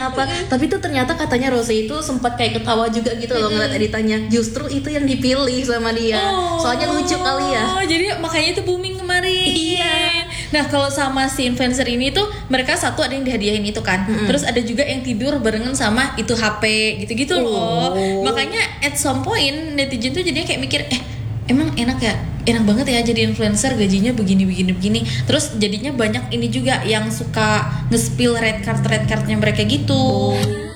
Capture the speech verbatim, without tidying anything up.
apa. Tapi tuh ternyata katanya Rose itu sempat kayak ketawa juga gitu loh ngeliat editannya. Justru itu yang dipilih sama dia. Oh, Soalnya lucu kali ya. Oh, jadi makanya itu booming kemarin. Iya. Nah, kalau sama si influencer ini tuh mereka satu ada yang dihadiahin itu kan. Mm-hmm. Terus ada juga yang tidur barengan sama itu H P gitu-gitu loh. Oh. Makanya at some point netizen tuh jadinya kayak mikir, eh emang enak ya? Enak banget ya jadi influencer, gajinya begini begini begini. Terus jadinya banyak ini juga yang suka nge-spill red card red cardnya mereka gitu. Oh.